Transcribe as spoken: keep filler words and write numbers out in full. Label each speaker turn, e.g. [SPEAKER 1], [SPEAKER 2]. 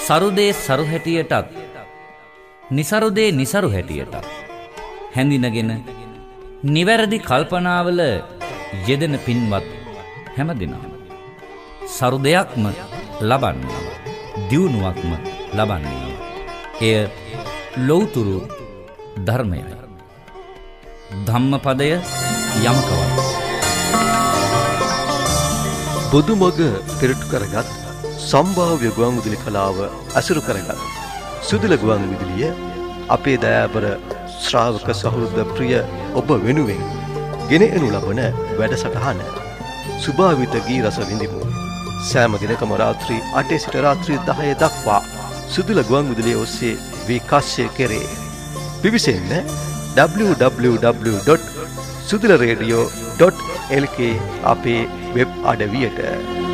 [SPEAKER 1] සරුදේ සරු හැටියටත් නිසරුදේ නිසරු හැටියටත් හැඳිනගෙන නිවැරදි කල්පනාවල යෙදෙන පින්වත් හැමදෙනාම සරුදයක්ම ලබන්නවා, දියුණුවක්ම ලබන්නවා. එය ලෞතුරු ධර්මයයි. ධම්මපදය යමකවත්
[SPEAKER 2] බුදුමග පෙරටු කරගත් සම්භාව්‍ය ගුවන්විදුලි කලාව අසුරු කරගත් සුදුල ගුවන්විදුලිය අපේ දයාබර ශ්‍රාවක සහෘද ප්‍රිය ඔබ වෙනුවෙන් ගෙන එනු ලබන වැඩසටහන සුභාවිත ගී රස විඳිමු. සෑම දිනකම රාත්‍රී අටේ සිට රාත්‍රී දහය දක්වා සුදුල ගුවන්විදුලිය ඔස්සේ විකාශය කෙරේ. පිවිසෙන්න W W W dot සුදුල radio dot L කේ අපේ වෙබ් අඩවියට.